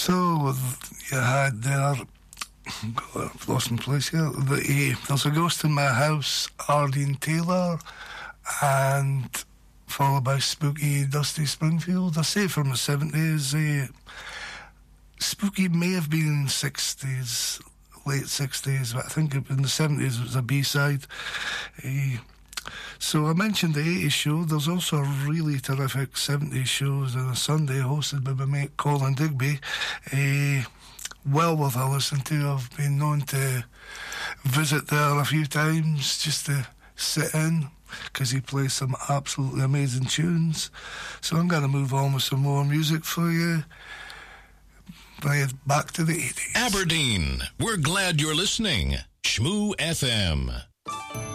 So you had there. God, I've lost my place here. There's a Ghost in My House, Ardeen Taylor, and followed by Spooky, Dusty Springfield. I say from the 70s. Spooky may have been in the 60s, late 60s, but I think in the 70s it was a B-side. So I mentioned the 80s show. There's also a really terrific 70s show on a Sunday hosted by my mate Colin Digby. Well worth a listen to. I've been known to visit there a few times just to sit in, because he plays some absolutely amazing tunes. So I'm going to move on with some more music for you. Back to the 80s. Aberdeen, we're glad you're listening. Shmoo FM.